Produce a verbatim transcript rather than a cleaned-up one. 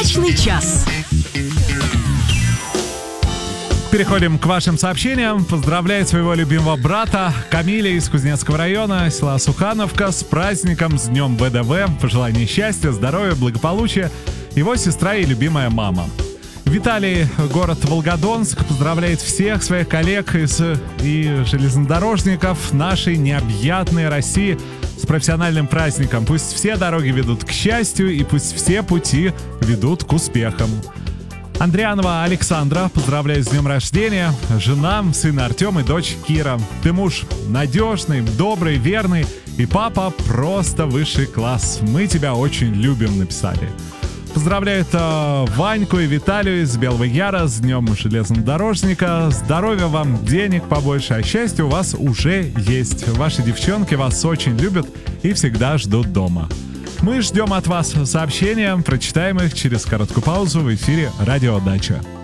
Удачный час. Переходим к вашим сообщениям. Поздравляет своего любимого брата Камиля из Кузнецкого района, села Сухановка, с праздником, с Днем ВДВ. Пожелание счастья, здоровья, благополучия. Его сестра и любимая мама. Виталий, город Волгодонск, поздравляет всех своих коллег из, и железнодорожников нашей необъятной России с профессиональным праздником. Пусть все дороги ведут к счастью, и пусть все пути ведут к успехам. Андрианова Александра поздравляет с днем рождения. Жена, сын Артем и дочь Кира. Ты муж надежный, добрый, верный. И папа просто высший класс. Мы тебя очень любим, написали. Поздравляют э, Ваньку и Виталию из Белого Яра с днем железнодорожника. Здоровья вам, денег побольше, а счастье у вас уже есть. Ваши девчонки вас очень любят и всегда ждут дома. Мы ждем от вас сообщения, прочитаем их через короткую паузу в эфире «Радио Дача».